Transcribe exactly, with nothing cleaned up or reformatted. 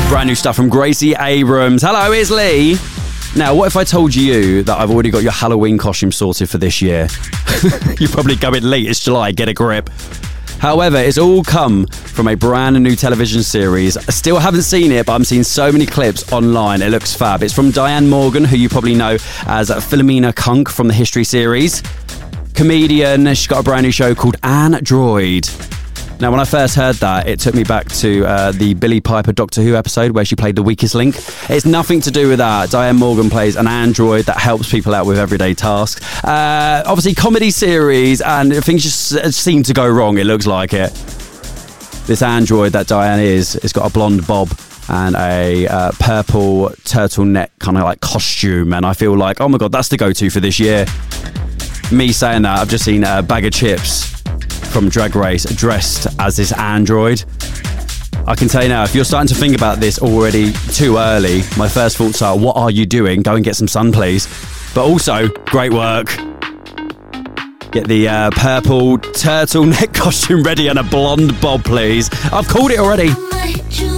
Brand new stuff from Gracie Abrams. Hello, it's Lee. Now, what if I told you that I've already got your Halloween costume sorted for this year? You're probably going, Lee, it's July, get a grip. However, it's all come from a brand new television series. I still haven't seen it, but I'm seeing so many clips online. It looks fab. It's from Diane Morgan, who you probably know as Philomena Kunk from the History series. Comedian, she's got a brand new show called Android. Now, when I first heard that, it took me back to uh, the Billie Piper Doctor Who episode where she played the weakest link. It's nothing to do with that. Diane Morgan plays an android that helps people out with everyday tasks. Uh, obviously, comedy series, and things just seem to go wrong, it looks like it. This android that Diane is, it's got a blonde bob and a uh, purple turtleneck kind of like costume, and I feel like, oh my God, that's the go-to for this year. Me saying that, I've just seen a bag of chips from Drag Race dressed as this android. I can tell you now, if you're starting to think about this already too early, my first thoughts are, what are you doing? Go and get some sun, please. But also, great work. Get the uh, purple turtleneck costume ready and a blonde bob, please. I've called it already.